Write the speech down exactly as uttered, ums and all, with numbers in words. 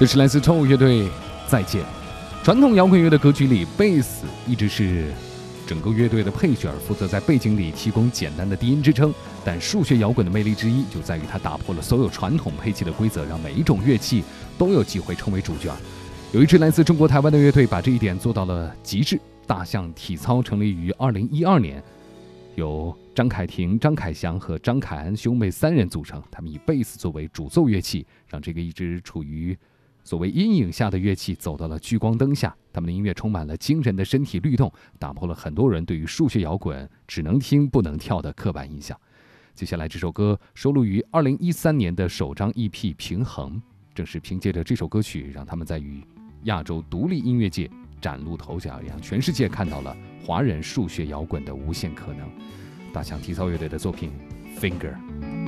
这是来自动物乐队《再见》。传统摇滚乐的歌曲里，贝斯一直是整个乐队的配角，负责在背景里提供简单的低音支撑。但数学摇滚的魅力之一就在于它打破了所有传统配器的规则，让每一种乐器都有机会成为主角。有一支来自中国台湾的乐队把这一点做到了极致。大象体操成立于二零一二年，由张凯婷、张凯翔和张凯安兄妹三人组成。他们以贝斯作为主奏乐器，让这个一直处于所谓阴影下的乐器走到了聚光灯下。他们的音乐充满了惊人的身体律动，打破了很多人对于数学摇滚只能听不能跳的刻板印象。接下来这首歌收录于二零一三年的首张 E P《平衡》，正是凭借着这首歌曲，让他们在与亚洲独立音乐界崭露头角，让全世界看到了华人数学摇滚的无限可能。大象体操乐队的作品《Finger》。